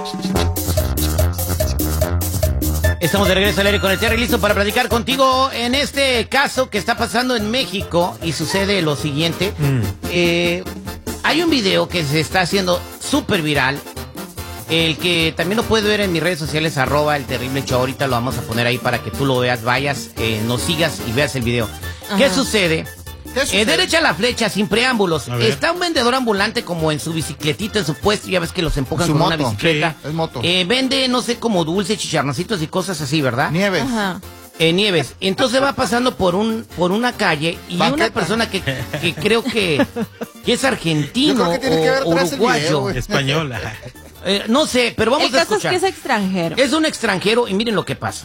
Estamos de regreso al aire con el Terry, listo para platicar contigo en este caso que está pasando en México y sucede lo siguiente. Hay un video que se está haciendo súper viral, el que también lo puedes ver en mis redes sociales, @elterribleShow. Ahorita lo vamos a poner ahí para que tú lo veas, vayas, nos sigas y veas el video. Ajá. ¿Qué sucede? ¿Qué sucede? Derecha a la flecha, sin preámbulos. Está un vendedor ambulante como en su bicicletita, en su puesto, ya ves que los empujan Su con moto, una bicicleta. sí, es moto. Vende, no sé, como dulces, chicharroncitos y cosas así, ¿verdad? Nieves. Ajá. Nieves. Entonces va pasando por una calle y Banqueta. una persona que creo que es argentino Yo creo que tiene que ver o atrás el uruguayo. video, güey. Española. No sé, pero vamos El a caso es escuchar. que es extranjero. Es un extranjero y miren lo que pasa.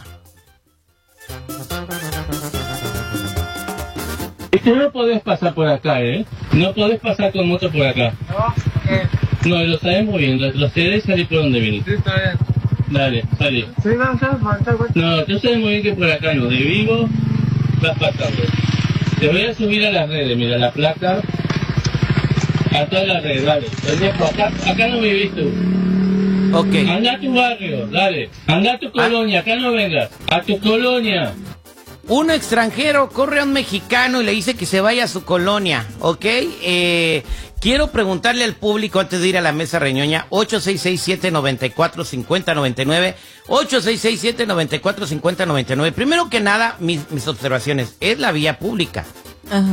Y tú no podés pasar por acá, ¿eh? No podés pasar con moto por acá. No, lo sabemos bien. Retroceder y salir por donde viniste. Sí, está bien. Dale, salí. Sí, no, falta, güey. No, tú sabes muy bien que por acá no. De vivo vas pasando. Te voy a subir a las redes, mira, la placa. A todas las redes, dale. Acá no vivís tú. Ok. Anda a tu barrio, dale. Anda a tu colonia, acá no vengas. A tu colonia. Un extranjero corre a un mexicano y le dice que se vaya a su colonia, ¿ok? Quiero preguntarle al público antes de ir a la mesa reñoña, 866-794-5099, 866-794-5099. Primero que nada, mis observaciones, es la vía pública. Ajá,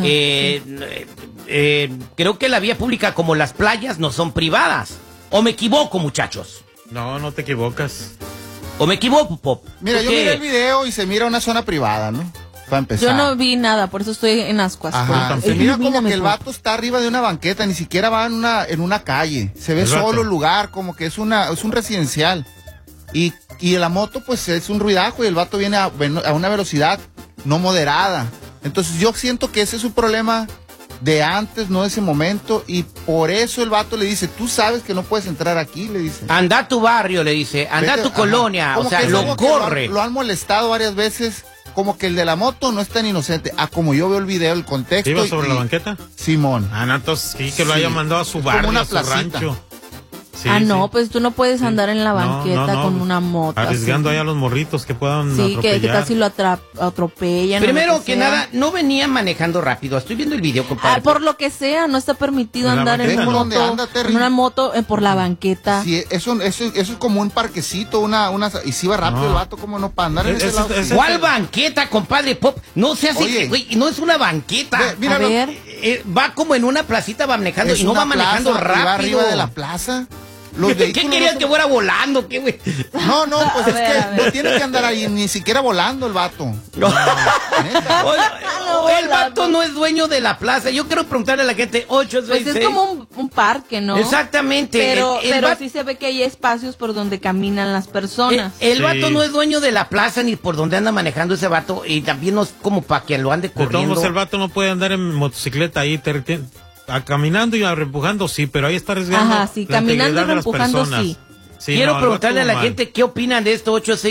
Creo que la vía pública, como las playas, no son privadas. ¿O me equivoco, muchachos? No, no te equivocas. ¿O me equivoco, Pop? Mira, yo Porque- miré el video y se mira una zona privada, ¿no? Para empezar. Yo no vi nada, por eso estoy en ascuas. Ajá, se Ilumíname, mira como que el por- vato está arriba de una banqueta, ni siquiera va en una calle. Se ve El vato. solo el lugar, como que es un residencial. Y la moto, pues es un ruidajo y el vato viene a una velocidad no moderada. Entonces yo siento que ese es un problema de antes, no de ese momento. Y por eso el vato le dice, tú sabes que no puedes entrar aquí, le dice. Anda a tu barrio, le dice, anda a tu Vete, colonia, ajá. o Como sea, que es lo algo que corre. Lo han molestado varias veces. Como que el de la moto no es tan inocente. Como yo veo el video, el contexto. ¿Iba sobre y- la banqueta? Simón. Ah, no, entonces sí, que lo Sí. haya mandado a su Es como barrio, una a su placita. rancho. Sí, no, sí. pues tú no puedes Sí. andar en la No, banqueta no, con una moto. Arriesgando así. ahí a los morritos que puedan Sí, que atropellar. casi lo atropellan. o Primero lo que sea. nada, no venía manejando rápido. Estoy viendo el video, compadre. Por lo que sea, no está permitido En la andar en banqueta, una ¿no? ¿Dónde moto, anda, Terry? en una moto por la banqueta. Sí, eso es como un parquecito, y si va rápido No. el vato, como no, para andar en Es- ese es- lado. es- sí. ¿Cuál banqueta, compadre Pop? No se hace, Oye. güey, no es una banqueta. Mira, A ver. Va como en una placita, va manejando es y no una va manejando plaza, y va rápido. arriba de la plaza. Los ¿Qué vehículos querías no que son- fuera volando? ¿Qué, güey? No, pues A es ver, que a ver. no tiene que andar ahí, ni siquiera volando el vato. Neta. Oye, No, el vato volando. no es dueño de la plaza. Yo quiero preguntarle a la gente, 866. Pues es como un parque, ¿no? Exactamente. Pero, El pero vato- sí se ve que hay espacios por donde caminan las personas. El Sí. vato no es dueño de la plaza ni por donde anda manejando ese vato. Y también no es como para que lo ande De todos corriendo. modos, el vato no puede andar en motocicleta ahí, caminando y empujando, sí, pero ahí está arriesgando. Ajá, sí, la caminando integridad y de las empujando, personas. sí. Sí, Quiero no, el preguntarle a vato la mal. gente qué opinan de esto.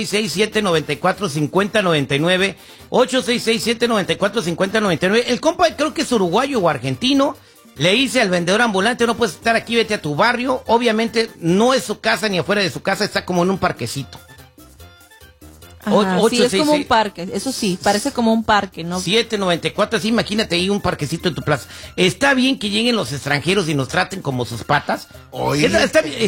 866-794-5099. 866-794-5099. El compa creo que es uruguayo o argentino. Le dice al vendedor ambulante, no puedes estar aquí, vete a tu barrio. Obviamente no es su casa ni afuera de su casa, está como en un parquecito. Ajá, sí, es 866. como un parque, eso sí, parece como un parque, ¿no? 794, sí, imagínate ahí un parquecito en tu plaza. Está bien que lleguen los extranjeros y nos traten como sus patas. Oye. Está bien,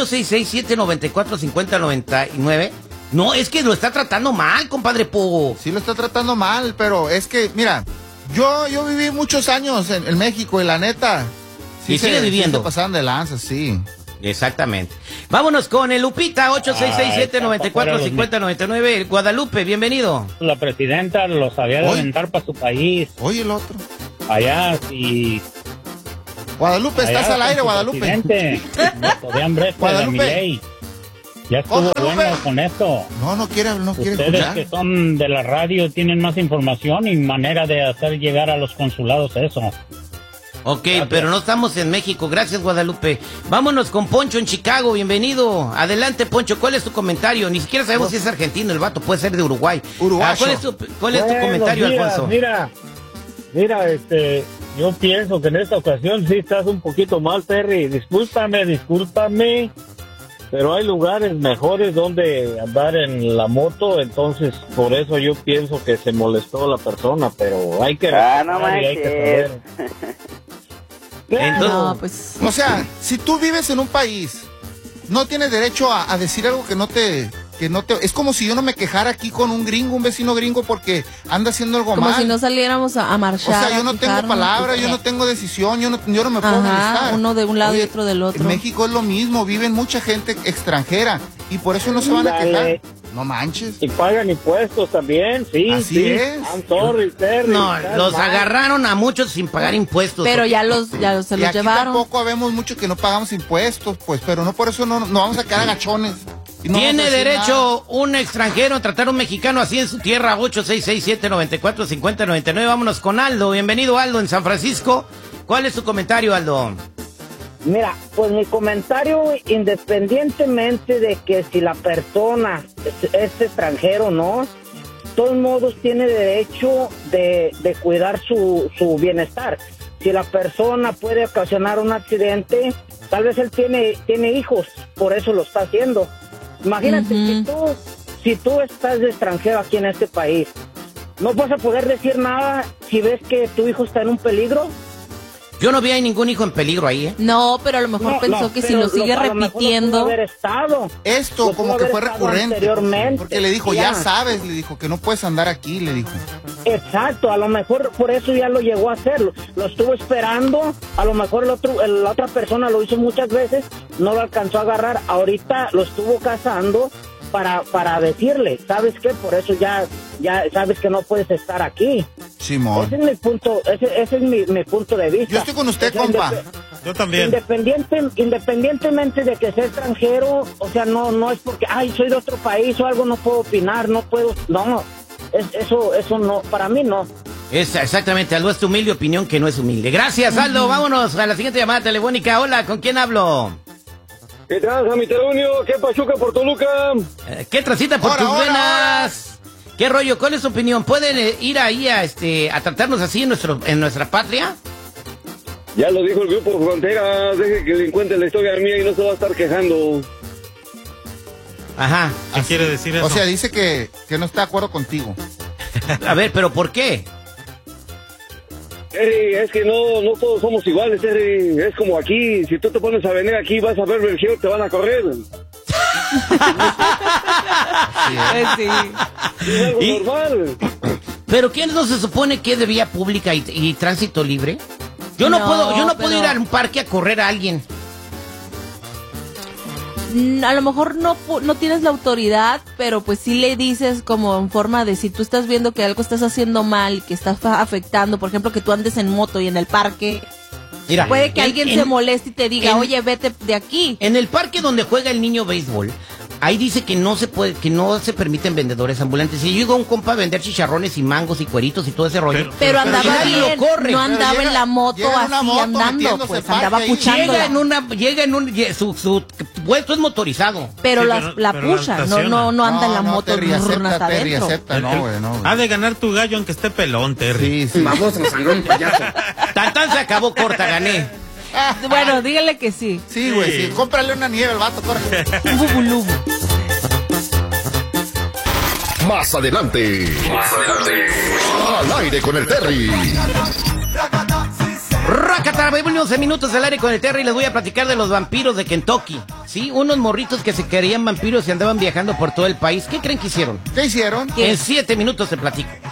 866-794-5099. No, es que lo está tratando mal, compadre Po. Sí lo está tratando mal, pero es que, mira, yo viví muchos años en México y la neta. Y sigue viviendo. Sí se pasaban de lanza, sí. Exactamente. Vámonos con el Lupita, 866-794-5099. Guadalupe, bienvenido. La presidenta lo sabía de Oye. aventar para su país. Oye, el otro. Allá, y Guadalupe, estás allá al aire, con su Guadalupe. presidente, muerto de hambre este de Guadalupe. Milei. Ya estuvo Guadalupe. bueno con esto. No quiere Ustedes escuchar. que son de la radio tienen más información y manera de hacer llegar a los consulados eso. Ok, pero no estamos en México. Gracias, Guadalupe. Vámonos con Poncho en Chicago. Bienvenido. Adelante, Poncho. ¿Cuál es tu comentario? Ni siquiera sabemos si es argentino. El vato puede ser de Uruguay. Uruguayo. ¿Cuál es tu comentario, Alfonso? Mira, yo pienso que en esta ocasión sí estás un poquito mal, Terry. Discúlpame. Pero hay lugares mejores donde andar en la moto, entonces por eso yo pienso que se molestó la persona, pero hay que... no hay que saber. Entonces, No, pues. O sea, si tú vives en un país, no tienes derecho a decir algo que no te... Es como si yo no me quejara aquí con un gringo, un vecino gringo, porque anda haciendo algo Como mal. si no saliéramos a marchar. O sea, yo no tengo palabra, yo no tengo decisión, yo no me puedo molestar. Uno de un lado y otro del otro. En México es lo mismo, viven mucha gente extranjera y por eso no se van a quejar. No manches. Y pagan impuestos también, sí. Así sí. es. I'm sorry, Terry. no, los agarraron a muchos sin pagar impuestos. Pero porque- se Y los aquí llevaron. tampoco habemos muchos que no pagamos impuestos, pues, pero no por eso no vamos a quedar agachones. Y no ¿Tiene vamos a decir derecho un extranjero a tratar a un mexicano así en su tierra? 866-794-5099. Vámonos con Aldo. Bienvenido, Aldo, en San Francisco. ¿Cuál es su comentario, Aldo? Mira, pues mi comentario, independientemente de que si la persona es extranjero o no, de todos modos tiene derecho de cuidar su bienestar. Si la persona puede ocasionar un accidente, tal vez él tiene hijos, por eso lo está haciendo. Imagínate, si tú estás de extranjero aquí en este país, no vas a poder decir nada si ves que tu hijo está en un peligro. Yo no vi a ningún hijo en peligro ahí, ¿eh? No, pero a lo mejor pensó que si lo sigue a lo mejor no repitiendo. pudo haber estado. Esto Lo como pudo que haber fue estado recurrente. anteriormente. Porque le dijo, ya sabes, le dijo, que no puedes andar aquí, le dijo. Exacto, a lo mejor por eso ya lo llegó a hacer, lo estuvo esperando, a lo mejor la otra persona lo hizo muchas veces, no lo alcanzó a agarrar, ahorita lo estuvo cazando para decirle, ¿sabes qué? Por eso ya sabes que no puedes estar aquí. Simón. Ese es mi punto, ese es mi punto de vista. Yo estoy con usted, O sea, compa. Yo también. Independientemente de que sea extranjero, o sea, no es porque, soy de otro país o algo, no puedo opinar, no, eso no, para mí no. Exactamente, Aldo, es tu humilde opinión que no es humilde. Gracias, Aldo. Vámonos a la siguiente llamada telefónica. Hola, ¿con quién hablo? ¿Qué tranza, mi terunio? ¿Qué pachuca por Toluca? ¿Qué transita por tus venas? ¿Qué rollo? ¿Cuál es tu opinión? ¿Pueden ir ahí a tratarnos así en nuestra patria? Ya lo dijo el grupo Fronteras, deje que le cuente la historia mía y no se va a estar quejando. Ajá. ¿Qué quiere decir eso? O sea, dice que no está de acuerdo contigo. A ver, ¿pero por qué? Terry, es que no todos somos iguales, Terry. Es como aquí, si tú te pones a venir aquí vas a ver Belgier, te van a correr. Sí. Es algo Y- normal. ¿Pero qué no se supone que es de vía pública y tránsito libre? Yo no puedo pero- ir a un parque a correr a alguien. A lo mejor no tienes la autoridad, pero pues sí le dices como en forma de si tú estás viendo que algo estás haciendo mal, que estás afectando, por ejemplo, que tú andes en moto y en el parque, Mira, puede que alguien se moleste y te diga, en- oye, vete de aquí. En el parque donde juega el niño béisbol, ahí dice que no se puede, que no se permiten vendedores ambulantes. Si llega un compa a vender chicharrones y mangos y cueritos y todo ese rollo, Pero andaba nadie lo bien, corre. no andaba Pero en la moto llega en una así moto andando, metiéndose pues parque andaba ahí. puchándola. llega en su puesto es motorizado. Pero Sí, la pero la pucha, no estaciona. anda en la No, moto Terry, acepta, hasta Terry, adentro. acepta, no, güey, no. Ha de ganar tu gallo aunque esté pelón, Terry. Sí, sí. Tan se acabó corta, gané. Bueno, dígale que sí. Sí, güey, Sí. sí. Cómprale una nieve al vato, corre. Un bubulubu. Más adelante. Al aire con el Terry. Rácata, venimos en minutos al aire con el Terry y les voy a platicar de los vampiros de Kentucky. Sí, unos morritos que se querían vampiros y andaban viajando por todo el país. ¿Qué creen que hicieron? ¿Qué hicieron? En 7 minutos te platico.